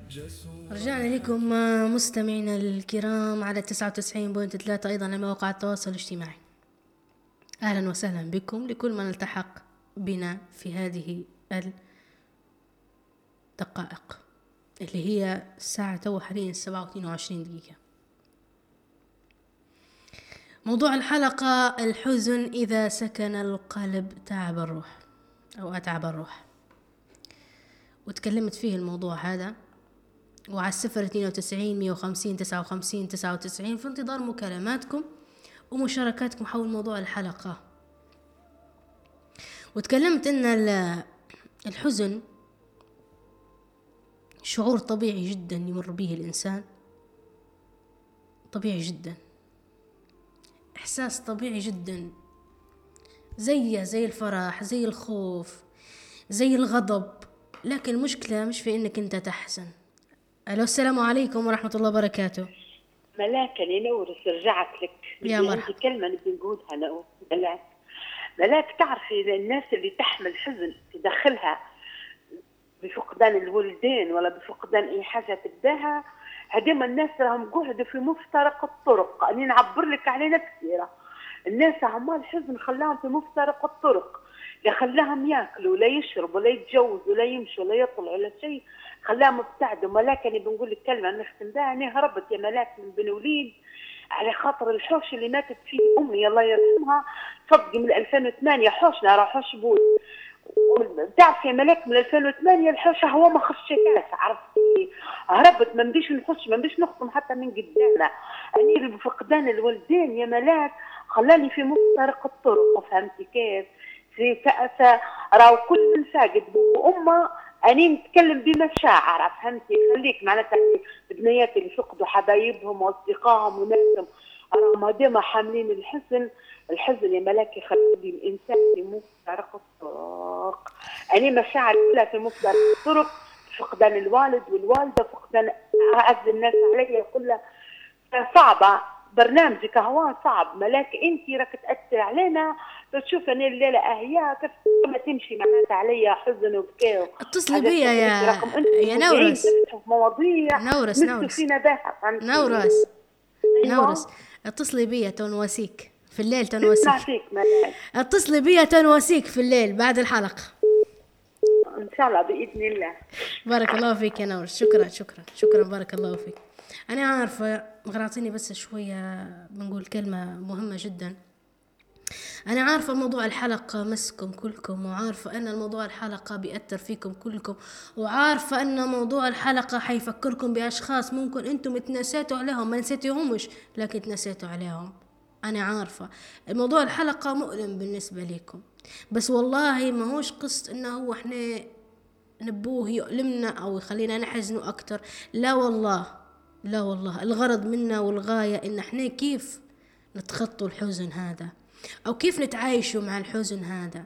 رجعنا لكم مستمعينا الكرام على 99.3 أيضا على مواقع التواصل الاجتماعي. أهلا وسهلا بكم لكل من التحق بنا في هذه الدقائق اللي هي الساعة تو حاليا 7:22 دقيقة. موضوع الحلقة: الحزن إذا سكن القلب تعب الروح أو أتعب الروح. وتكلمت فيه الموضوع هذا، وعلى 092 150 59 99 في انتظار مكالماتكم ومشاركاتكم حول موضوع الحلقة. وتكلمت ان الحزن شعور طبيعي جدا يمر به الإنسان، طبيعي جدا، إحساس طبيعي جدا، زي الفرح، زي الخوف، زي الغضب. لكن المشكلة مش في انك انت تحزن. الو، السلام عليكم ورحمة الله وبركاته. ملاك نورس، رجعت لك. يا عندي مرحبا. كلمة نبي نقولها نورس. ملاك تعرفي الناس اللي تحمل حزن في داخلها بفقدان الولدين ولا بفقدان اي حاجة تبداها، هديما الناس راهم قعدوا في مفترق الطرق. أنا نعبر لك على نفسي، الناس عمال الحزن خلاهم في مفترق الطرق، لا خلاهم ياكلوا لا يشربوا لا يتجوزوا لا يمشوا لا يطلعوا لا شيء، خلاهم ابتعدوا. ملاك انا بنقول لك كلمه نختم بها. انا هربت يا ملاك من بن وليد على خاطر الحوش اللي ماتت فيه امي الله يرحمها، صدقي من 2008 حوشنا راه حوش بود. تعرف يا ملاك من 2008 الحوش هو ما خشيتهاش، عرفتي؟ هربت، ما نبيش نخش، ما نبيش نخصم حتى من قدامنا. اني بفقدان الولدين يا ملاك خلاني في مفترق الطرق، فهمتي كيف؟ في كأسة راو كل ساقط وأمه. أنا نتكلم بمشاعر، فهمتي؟ خليك معناتها البنيات اللي فقدوا حبايبهم وأصدقائهم وناسهم راهم هذوما حاملين الحزن يا ملاك يخلي الإنسان في مفترق الطرق. أنا مشاعر كلها في مفترق الطرق، فقدان الوالد والوالدة، فقدان أعز الناس عليا كلها صعبة. برنامجك هو صعب ملاك، انت راك تأثر علينا. تشوف انا الليله اهيا كيف ما تمشي معناتها عليا حزن وبكاء. اتصلي بيا يا نورس. مواضيع نورس فينا بها. نورس أيوة. نورس، اتصلي بيا تنواسيك في الليل، تنواسيك. فيك ملاك. اتصلي بيا تنواسيك في الليل بعد الحلقة ان شاء الله باذن الله. بارك الله فيك يا نورس، شكرا شكرا شكرا، بارك الله فيك. انا عارفة غراطيني بس شوية بنقول كلمة مهمة جدا. أنا عارفة موضوع الحلقة مسكم كلكم، وعارفة أن الموضوع الحلقة بيأثر فيكم كلكم، وعارفة أن موضوع الحلقة حيفكركم بأشخاص ممكن أنتم تنسيتوا عليهم، ما نسيتوهمش لكن تنسيتوا عليهم. أنا عارفة الموضوع الحلقة مؤلم بالنسبة لكم، بس والله ما هوش قصة أنه هو إحنا نبوه يؤلمنا أو يخلينا نحزنوا أكتر. لا والله، لا والله، الغرض منا والغاية إن إحنا كيف نتخطوا الحزن هذا أو كيف نتعايشوا مع الحزن هذا،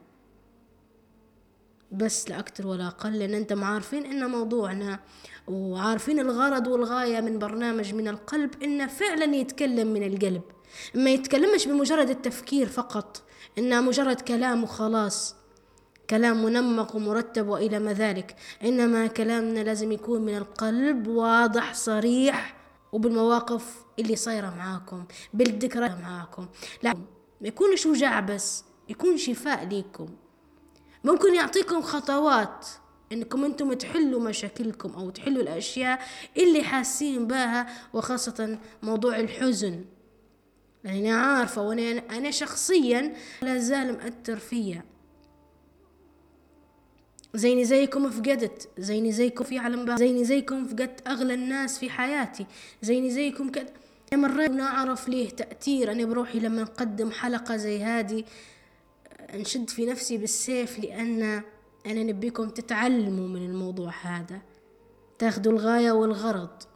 بس لا أكتر ولا أقل. لأن أنتم عارفين إن موضوعنا وعارفين الغرض والغاية من برنامج من القلب إنه فعلا يتكلم من القلب، ما يتكلمش بمجرد التفكير فقط، إنه مجرد كلام وخلاص، كلام منمق ومرتب وإلى ما ذلك. إنما كلامنا لازم يكون من القلب، واضح صريح، وبالمواقف اللي صايرة معاكم، بالذكرى معاكم. لا يكون شجاع، بس يكون شفاء ليكم، ممكن يعطيكم خطوات انكم انتم تحلوا مشاكلكم او تحلوا الاشياء اللي حاسين بها، وخاصة موضوع الحزن. يعني انا عارفة وانا شخصيا لا زال مأثر فيا، زيني زيكم فقدت، زيني زيكم في علم، زيني زيكم فقدت اغلى الناس في حياتي، زيني زيكم كده. مريت ونعرف ليه تأثير أنا بروحي لما نقدم حلقة زي هذه نشد في نفسي بالسيف، لأن أنا نبيكم تتعلموا من الموضوع هذا، تاخدوا الغاية والغرض